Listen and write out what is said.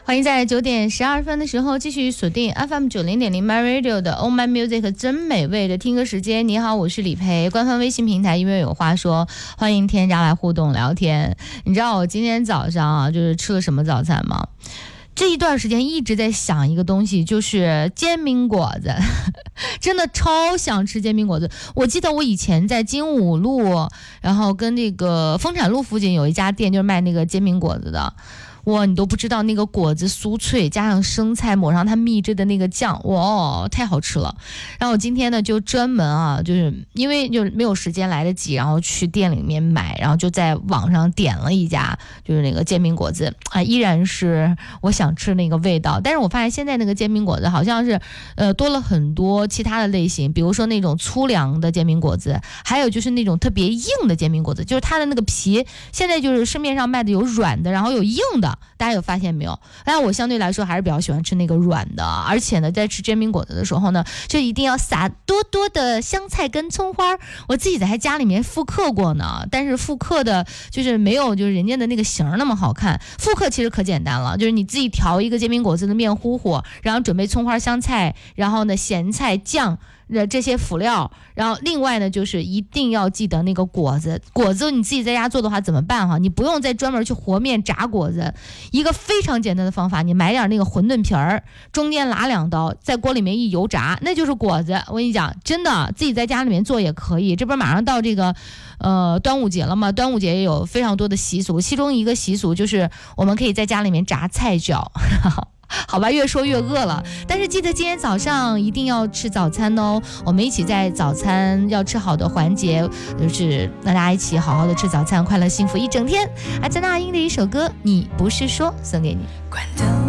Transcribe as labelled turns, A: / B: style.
A: 欢迎在9:12的时候继续锁定 FM90.0 My Radio 的 Oh My Music 真美味的听歌时间。你好，我是李培，官方微信平台音乐有话说，欢迎添加来互动聊天。你知道我今天早上啊，就是吃了什么早餐吗？这一段时间一直在想一个东西，就是煎饼果子真的超想吃煎饼果子。我记得我以前在金武路，然后跟那个丰产路附近有一家店，就是卖那个煎饼果子的。哇，你都不知道那个果子酥脆，加上生菜，抹上它秘制的那个酱，哇，太好吃了。然后我今天呢就专门啊，就是因为就没有时间来得及，然后去店里面买，然后就在网上点了一家，就是那个煎饼果子啊，依然是我想吃那个味道。但是我发现现在那个煎饼果子好像是多了很多其他的类型，比如说那种粗粮的煎饼果子，还有就是那种特别硬的煎饼果子，就是它的那个皮现在就是市面上卖的有软的，然后有硬的。大家有发现没有？但我相对来说还是比较喜欢吃那个软的，而且呢，在吃煎饼果子的时候呢，就一定要撒多多的香菜跟葱花。我自己在家里面复刻过呢，但是复刻的就是没有就是人家的那个形那么好看。复刻其实可简单了，就是你自己调一个煎饼果子的面糊糊，然后准备葱花、香菜，然后呢咸菜酱。这些辅料，然后另外呢就是一定要记得那个果子你自己在家做的话怎么办哈？你不用再专门去和面炸果子，一个非常简单的方法，你买点那个馄饨皮儿，中间拉2刀，在锅里面一油炸，那就是果子。我跟你讲，真的自己在家里面做也可以。这不是马上到这个端午节了吗？端午节也有非常多的习俗，其中一个习俗就是我们可以在家里面炸菜饺。好吧，越说越饿了，但是记得今天早上一定要吃早餐哦。我们一起在早餐要吃好的环节，就是让大家一起好好的吃早餐，快乐幸福一整天。阿加那英的一首歌《你不是说》送给你。
B: 关灯